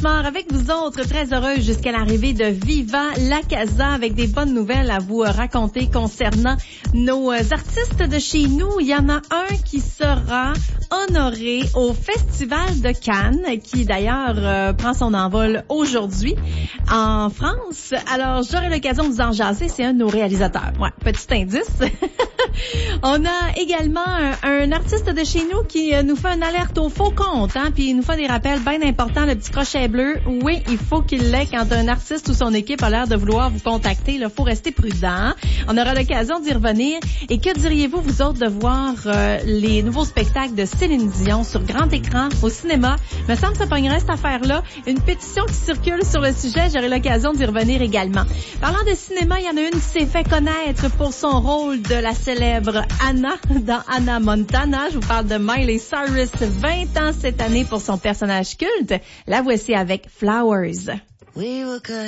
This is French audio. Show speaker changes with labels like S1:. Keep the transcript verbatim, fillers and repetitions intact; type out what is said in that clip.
S1: Couche-Tard avec vous autres, très heureuse jusqu'à l'arrivée de Viva la Casa avec des bonnes nouvelles à vous raconter concernant nos artistes de chez nous. Il y en a un qui sera honoré au Festival de Cannes, qui d'ailleurs euh, prend son envol aujourd'hui en France. Alors, j'aurai l'occasion de vous en jaser, c'est un de nos réalisateurs. Ouais, petit indice. On a également un, un artiste de chez nous qui euh, nous fait une alerte au faux compte, hein, puis il nous fait des rappels bien importants, le petit crochet bleu. Oui, il faut qu'il l'ait quand un artiste ou son équipe a l'air de vouloir vous contacter. Il faut rester prudent. On aura l'occasion d'y revenir. Et que diriez-vous, vous autres, de voir euh, les nouveaux spectacles de Céline Dion sur grand écran au cinéma? Me semble que ça pognerait cette affaire-là. Une pétition qui circule sur le sujet, j'aurai l'occasion d'y revenir également. Parlant de cinéma, il y en a une qui s'est fait connaître pour son rôle de la célèbre Anna dans Hannah Montana. Je vous parle de Miley Cyrus, vingt ans cette année pour son personnage culte. La voici avec Flowers.
S2: We were good.